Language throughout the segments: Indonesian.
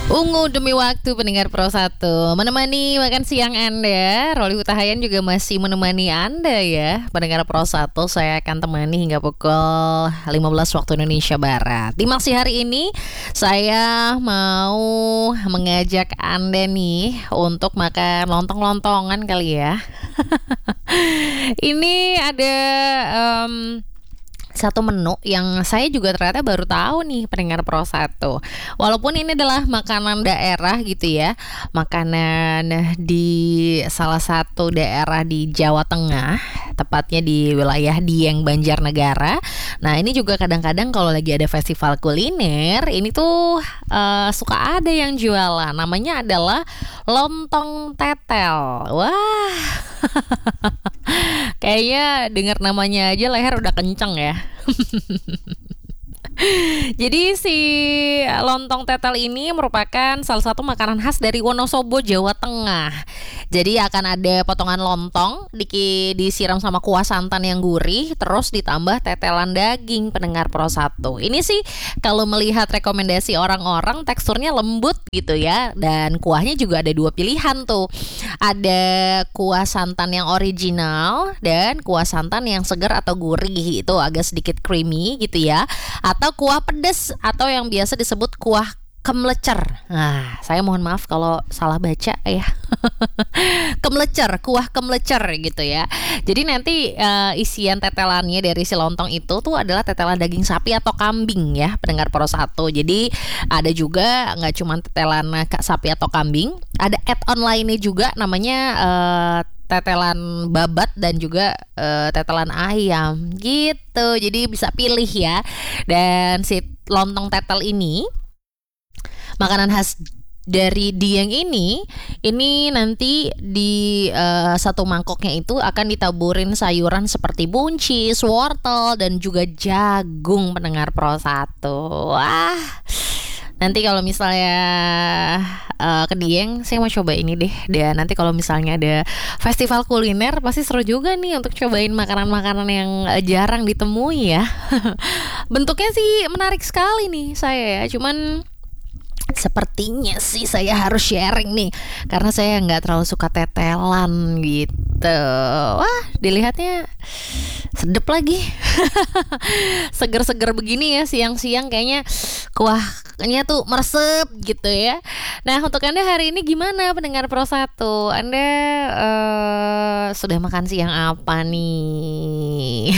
Ungu demi waktu pendengar Pro 1 menemani makan siang Anda. Roli Hutahayan juga masih menemani Anda ya. Pendengar Pro 1, saya akan temani hingga pukul 15 waktu Indonesia Barat. Di maksi hari ini saya mau mengajak Anda nih untuk makan lontong-lontongan kali ya. Ini ada satu menu yang saya juga ternyata baru tahu nih pendengar Pro 1. Walaupun ini adalah makanan daerah gitu ya, makanan di salah satu daerah di Jawa Tengah, tepatnya di wilayah Dieng, Banjarnegara. Nah ini juga kadang-kadang kalau lagi ada festival kuliner, ini tuh suka ada yang jualan. Namanya adalah lontong tetel. Wah, kayaknya dengar namanya aja leher udah kenceng ya. Jadi si lontong tetel ini merupakan salah satu makanan khas dari Wonosobo, Jawa Tengah. Jadi akan ada potongan lontong disiram sama kuah santan yang gurih, terus ditambah tetelan daging pendengar Pro 1. Ini sih kalau melihat rekomendasi orang-orang teksturnya lembut gitu ya. Dan kuahnya juga ada dua pilihan tuh. Ada kuah santan yang original dan kuah santan yang segar atau gurih, itu agak sedikit creamy gitu ya. Atau kuah pedas atau yang biasa disebut kuah kemlecer. Nah, saya mohon maaf kalau salah baca ya. Kemlecer, kuah kemlecer gitu ya. Jadi nanti isian tetelannya dari si lontong itu tuh adalah tetelan daging sapi atau kambing ya, pendengar Pro 1. Jadi ada juga nggak cuma tetelan sapi atau kambing, ada add-on lainnya juga namanya tetelan babat dan juga tetelan ayam gitu. Jadi bisa pilih ya. Dan si lontong tetel ini, makanan khas dari Dieng ini nanti di satu mangkoknya itu akan ditaburin sayuran seperti buncis, wortel dan juga jagung pendengar Pro 1. Wah, nanti kalau misalnya ke Dieng, saya mau coba ini deh. Dan nanti kalau misalnya ada festival kuliner, pasti seru juga nih untuk cobain makanan-makanan yang jarang ditemui ya. Bentuknya sih menarik sekali nih saya ya. Cuman sepertinya sih saya harus sharing nih, karena saya nggak terlalu suka tetelan gitu. Wah, dilihatnya sedep lagi. Seger-seger begini ya siang-siang, kayaknya kuahnya tuh meresep gitu ya. Nah untuk Anda hari ini gimana pendengar Pro 1? Anda sudah makan siang apa nih?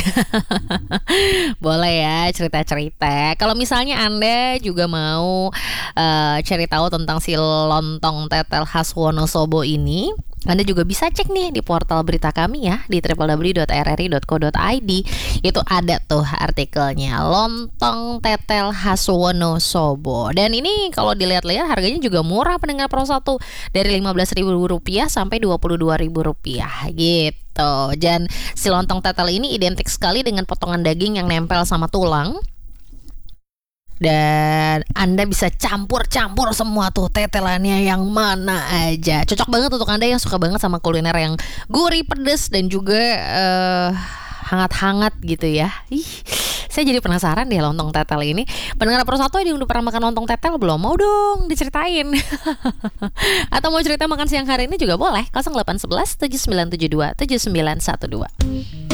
Boleh ya cerita-cerita. Kalau misalnya Anda juga mau cari tahu tentang si lontong tetel khas Wonosobo ini, Anda juga bisa cek nih di portal berita kami ya, di www.rri.co.id. Itu ada tuh artikelnya, lontong tetel khas Wonosobo. Dan ini kalau dilihat-lihat harganya juga murah pendengar Pro 1, dari Rp15.000 sampai Rp22.000 gitu. Dan si lontong tetel ini identik sekali dengan potongan daging yang nempel sama tulang. Dan Anda bisa campur-campur semua tuh tetelannya yang mana aja. Cocok banget untuk Anda yang suka banget sama kuliner yang gurih, pedas dan juga hangat-hangat gitu ya. Saya jadi penasaran deh lontong tetel ini. Pendengar Pro 1 yang udah pernah makan lontong tetel belum? Mau dong diceritain. Atau mau cerita makan siang hari ini juga boleh. 0811 7972 7912.